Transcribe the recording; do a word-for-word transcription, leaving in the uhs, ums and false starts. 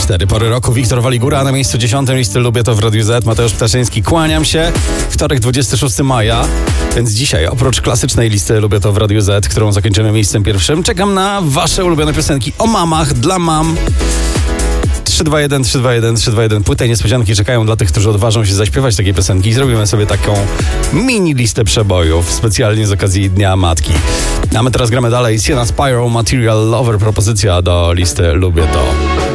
Cztery pory roku. Wiktor Waligura na miejscu dziesiątym listy Lubię to w Radiu Z. Mateusz Ptaszyński, kłaniam się. Wtorek, dwudziestego szóstego maja. Więc dzisiaj oprócz klasycznej listy Lubię to w Radiu Z, którą zakończymy miejscem pierwszym, czekam na wasze ulubione piosenki o mamach, dla mam. trzy dwa jeden, trzy dwa jeden, trzy dwa jeden. Płyty niespodzianki czekają dla tych, którzy odważą się zaśpiewać takie piosenki. Zrobimy sobie taką mini listę przebojów specjalnie z okazji Dnia Matki. A my teraz gramy dalej. Sienna Spyro, Material Lover, propozycja do listy Lubię to.